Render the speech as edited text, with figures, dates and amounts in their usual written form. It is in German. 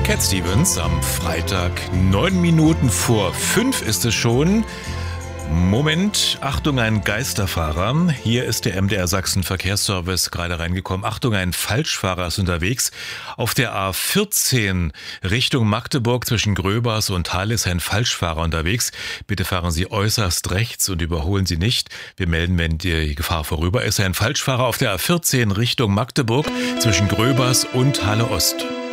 Cat Stevens am Freitag, 9 Minuten vor 5 ist es schon. Moment, Achtung, ein Geisterfahrer. Hier ist der MDR Sachsen Verkehrsservice gerade reingekommen. Achtung, ein Falschfahrer ist unterwegs. Auf der A14 Richtung Magdeburg zwischen Gröbers und Halle ist ein Falschfahrer unterwegs. Bitte fahren Sie äußerst rechts und überholen Sie nicht. Wir melden, wenn die Gefahr vorüber ist. Ein Falschfahrer auf der A14 Richtung Magdeburg zwischen Gröbers und Halle Ost.